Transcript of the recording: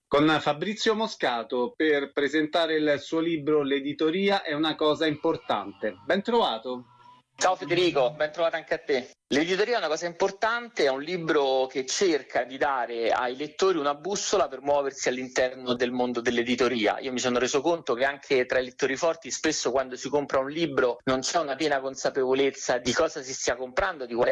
con Fabrizio Moscato per presentare il suo libro L'editoria è una cosa importante. Ben trovato. Ciao Federico, ben trovato anche a te. L'editoria è una cosa importante, è un libro che cerca di dare ai lettori una bussola per muoversi all'interno del mondo dell'editoria. Io mi sono reso conto che anche tra i lettori forti spesso quando si compra un libro non c'è una piena consapevolezza di cosa si stia comprando, di qual